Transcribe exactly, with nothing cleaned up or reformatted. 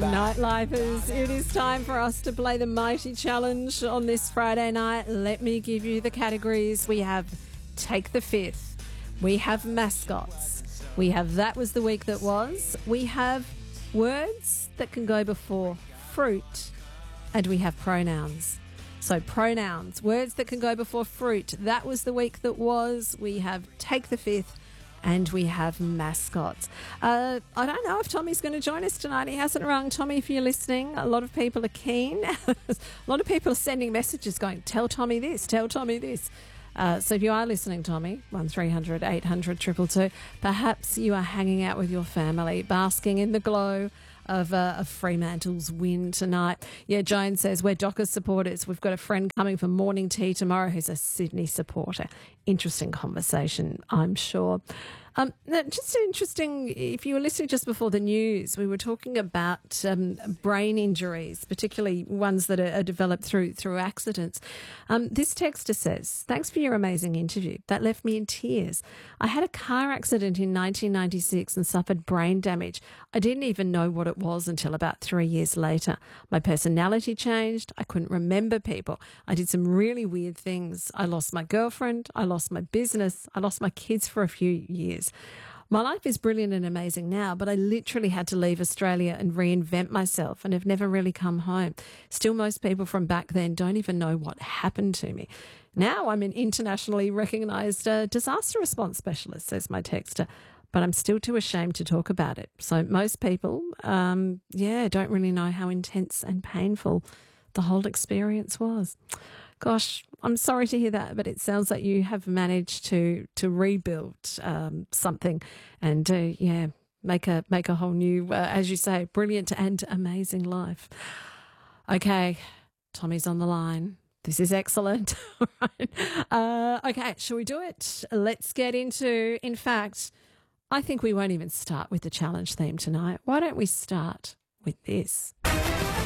Nightlifers, it is time for us to play the Mighty Challenge on this Friday night. Let me give you the categories. We have Take the Fifth. We have mascots. We have That Was the Week That Was. We have words that can go before fruit. And we have pronouns. So pronouns, words that can go before fruit. That was the week that was. We have Take the Fifth. And we have mascots. Uh, I don't know if Tommy's going to join us tonight. He hasn't rung. Tommy, if you're listening, a lot of people are keen. A lot of people are sending messages going, tell Tommy this, tell Tommy this. Uh, so if you are listening, Tommy, one three hundred eight hundred two two two, perhaps you are hanging out with your family, basking in the glow of, uh, of Fremantle's win tonight. Yeah, Joan says, we're Dockers supporters. We've got a friend coming for morning tea tomorrow who's a Sydney supporter. Interesting conversation, I'm sure. Um, just interesting, if you were listening just before the news, we were talking about um, brain injuries, particularly ones that are, are developed through through accidents. Um, this texter says, thanks for your amazing interview. That left me in tears. I had a car accident in nineteen ninety-six and suffered brain damage. I didn't even know what it was until about three years later. My personality changed. I couldn't remember people. I did some really weird things. I lost my girlfriend. I lost my business. I lost my kids for a few years. My life is brilliant and amazing now, but I literally had to leave Australia and reinvent myself and have never really come home. Still, most people from back then don't even know what happened to me. Now I'm an internationally recognised uh, disaster response specialist, says my texter, but I'm still too ashamed to talk about it. So most people, um, yeah, don't really know how intense and painful the whole experience was. Gosh, I'm sorry to hear that, but it sounds like you have managed to to rebuild um, something and, uh, yeah, make a make a whole new, uh, as you say, brilliant and amazing life. Okay, Tommy's on the line. This is excellent. All right. Uh, okay, shall we do it? Let's get into, in fact, I think we won't even start with the challenge theme tonight. Why don't we start with this?